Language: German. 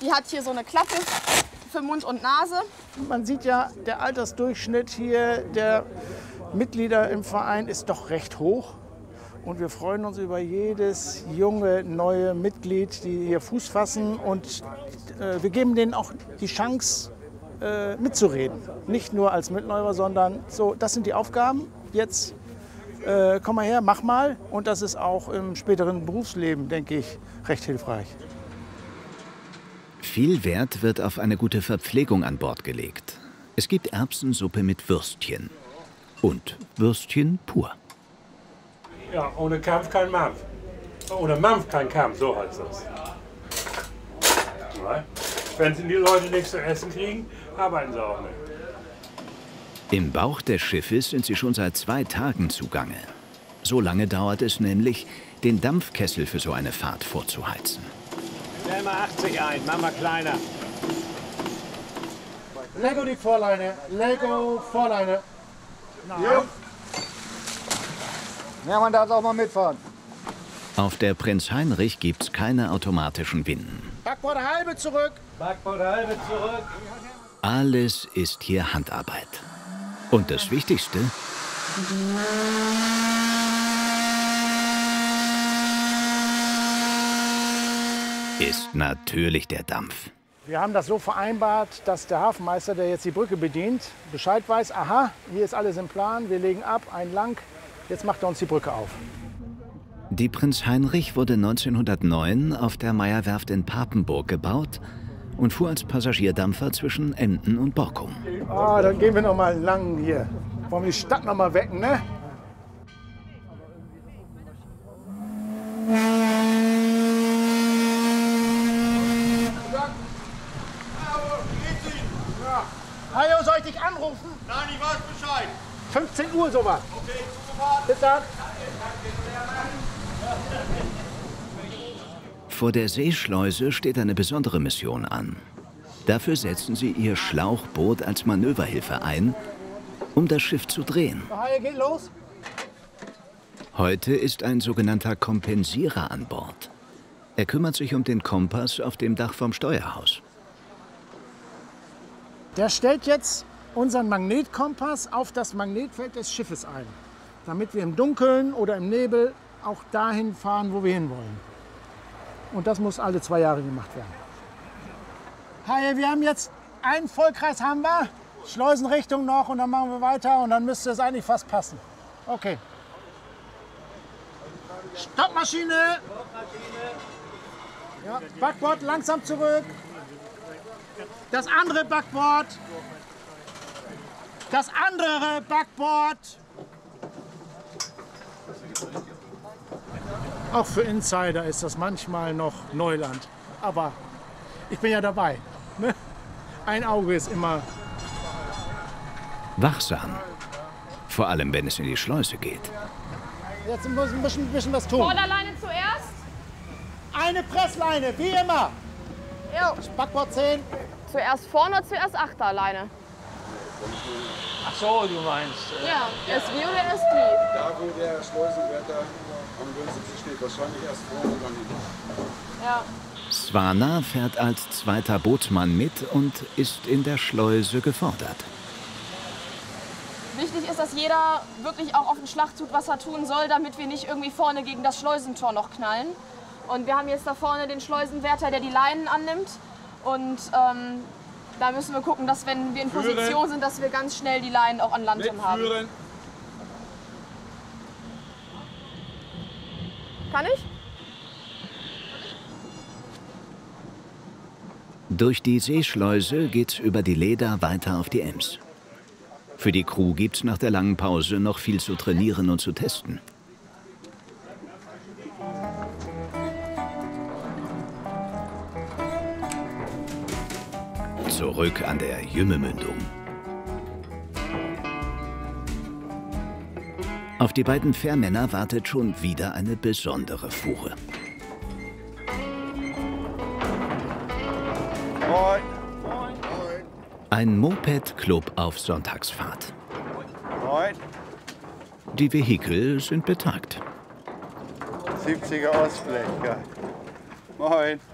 Die hat hier so eine Klappe für Mund und Nase. Man sieht ja, der Altersdurchschnitt hier der Mitglieder im Verein ist doch recht hoch. Und wir freuen uns über jedes junge, neue Mitglied, die hier Fuß fassen. Und wir geben denen auch die Chance, mitzureden. Nicht nur als Mitläufer, sondern so, das sind die Aufgaben. Jetzt komm mal her, mach mal. Und das ist auch im späteren Berufsleben, denke ich, recht hilfreich. Viel Wert wird auf eine gute Verpflegung an Bord gelegt. Es gibt Erbsensuppe mit Würstchen. Und Würstchen pur. Ja, ohne Kampf kein Mampf. Ohne Mampf kein Kampf, so heißt das. Wenn die Leute nichts zu essen kriegen, arbeiten sie auch nicht. Im Bauch des Schiffes sind sie schon seit 2 Tagen zugange. So lange dauert es nämlich, den Dampfkessel für so eine Fahrt vorzuheizen. Stell mal 80 ein, mach mal kleiner. Lego die Vorleine, Lego Vorleine. Ja. Ja, man darf auch mal mitfahren. Auf der Prinz Heinrich gibt's keine automatischen Winden. Backbord halbe zurück. Backbord halbe zurück. Alles ist hier Handarbeit. Und das Wichtigste: ist natürlich der Dampf. Wir haben das so vereinbart, dass der Hafenmeister, der jetzt die Brücke bedient, Bescheid weiß, aha, hier ist alles im Plan, wir legen ab, ein lang, jetzt macht er uns die Brücke auf. Die Prinz Heinrich wurde 1909 auf der Meyer-Werft in Papenburg gebaut und fuhr als Passagierdampfer zwischen Emden und Borkum. Ah, dann gehen wir noch mal lang hier. Wollen wir die Stadt noch mal wecken, ne? Hallo, soll ich dich anrufen? Nein, ich weiß Bescheid. 15 Uhr sowas. Okay, Zugfahrt. Bis dann. Vor der Seeschleuse steht eine besondere Mission an. Dafür setzen sie ihr Schlauchboot als Manöverhilfe ein, um das Schiff zu drehen. Hi, geht los. Heute ist ein sogenannter Kompensierer an Bord. Er kümmert sich um den Kompass auf dem Dach vom Steuerhaus. Der stellt jetzt unseren Magnetkompass auf das Magnetfeld des Schiffes ein, damit wir im Dunkeln oder im Nebel auch dahin fahren, wo wir hinwollen. Und das muss alle 2 Jahre gemacht werden. Hi, wir haben jetzt einen Vollkreis, haben wir. Schleusenrichtung noch und dann machen wir weiter und dann müsste es eigentlich fast passen. Okay. Stoppmaschine! Ja, Backbord langsam zurück. Das andere Backbord. Das andere Backbord. Auch für Insider ist das manchmal noch Neuland. Aber ich bin ja dabei. Ne? Ein Auge ist immer Wachsam. Vor allem, wenn es in die Schleuse geht. Jetzt muss ein bisschen was tun. Vorderleine zuerst. Eine Pressleine, wie immer. Jo. Backbord 10. Zuerst vorne oder zuerst Achterleine? Ach so, du meinst. Ja, erst wie oder erst wie? Da, wo der Schleusenwärter am günstigsten steht, wahrscheinlich erst vorne und dann hinten. Ja. Swana fährt als zweiter Bootsmann mit und ist in der Schleuse gefordert. Wichtig ist, dass jeder wirklich auch auf den Schlag tut, was er tun soll, damit wir nicht irgendwie vorne gegen das Schleusentor noch knallen. Und wir haben jetzt da vorne den Schleusenwärter, der die Leinen annimmt. Und da müssen wir gucken, dass wenn wir in Position sind, dass wir ganz schnell die Leinen auch an Land haben. Kann ich? Durch die Seeschleuse geht's über die Leda weiter auf die Ems. Für die Crew gibt's nach der langen Pause noch viel zu trainieren und zu testen. Zurück an der Jümmemündung. Auf die beiden Fährmänner wartet schon wieder eine besondere Fuhre. Moin. Ein Moped-Club auf Sonntagsfahrt. Moin. Die Vehikel sind betagt. 70er Ostblech, ja. Moin.